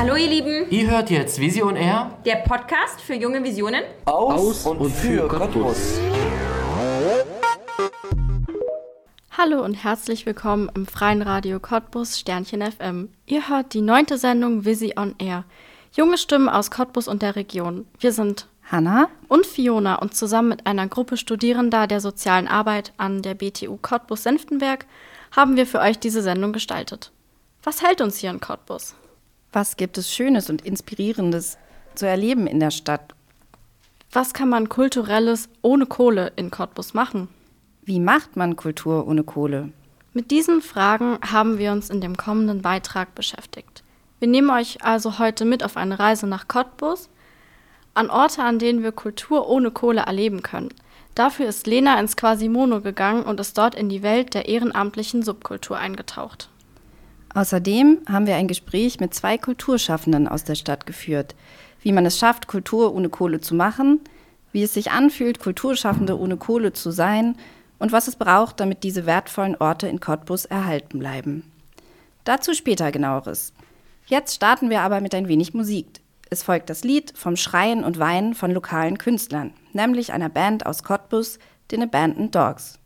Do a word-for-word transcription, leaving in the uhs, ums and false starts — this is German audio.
Hallo ihr Lieben, Ihr hört jetzt Vision Air, der Podcast für junge Visionen. Aus, und, und für Cottbus. Hallo und herzlich willkommen im freien Radio Cottbus Sternchen F M. Ihr hört die neunte Sendung Vision Air. Junge Stimmen aus Cottbus und der Region. Wir sind Hanna und Fiona und zusammen mit einer Gruppe Studierender der sozialen Arbeit an der B T U Cottbus-Senftenberg haben wir für euch diese Sendung gestaltet. Was hält uns hier in Cottbus? Was gibt es Schönes und Inspirierendes zu erleben in der Stadt? Was kann man Kulturelles ohne Kohle in Cottbus machen? Wie macht man Kultur ohne Kohle? Mit diesen Fragen haben wir uns in dem kommenden Beitrag beschäftigt. Wir nehmen euch also heute mit auf eine Reise nach Cottbus, an Orte, an denen wir Kultur ohne Kohle erleben können. Dafür ist Lena ins Quasimodo gegangen und ist dort in die Welt der ehrenamtlichen Subkultur eingetaucht. Außerdem haben wir ein Gespräch mit zwei Kulturschaffenden aus der Stadt geführt, wie man es schafft, Kultur ohne Kohle zu machen, wie es sich anfühlt, Kulturschaffende ohne Kohle zu sein und was es braucht, damit diese wertvollen Orte in Cottbus erhalten bleiben. Dazu später genaueres. Jetzt starten wir aber mit ein wenig Musik. Es folgt das Lied Vom Schreien und Weinen von lokalen Künstlern, nämlich einer Band aus Cottbus, den Abandoned Dogs.